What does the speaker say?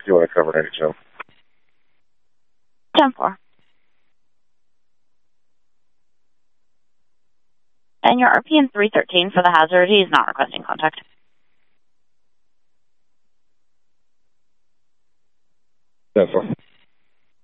you want to cover 92? 10-4. And your RPN 313 for the hazard, he is not requesting contact. 10-4.